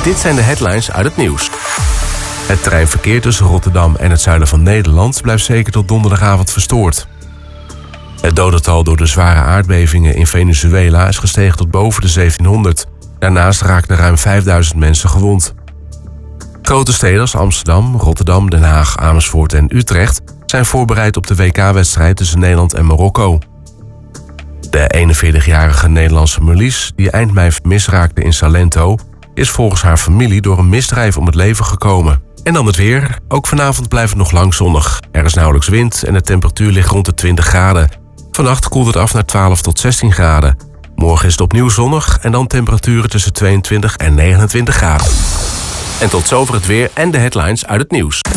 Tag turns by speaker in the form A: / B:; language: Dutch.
A: Dit zijn de headlines uit het nieuws. Het treinverkeer tussen Rotterdam en het zuiden van Nederland blijft zeker tot donderdagavond verstoord. Het dodental door de zware aardbevingen in Venezuela is gestegen tot boven de 1700. Daarnaast raakten ruim 5000 mensen gewond. Grote steden als Amsterdam, Rotterdam, Den Haag, Amersfoort en Utrecht zijn voorbereid op de WK-wedstrijd tussen Nederland en Marokko. De 41-jarige Nederlandse Marlies, die eind mei vermist raakte in Salento, is volgens haar familie door een misdrijf om het leven gekomen. En dan het weer. Ook vanavond blijft het nog lang zonnig. Er is nauwelijks wind en de temperatuur ligt rond de 20 graden. Vannacht koelt het af naar 12 tot 16 graden. Morgen is het opnieuw zonnig en dan temperaturen tussen 22 en 29 graden. En tot zover het weer en de headlines uit het nieuws.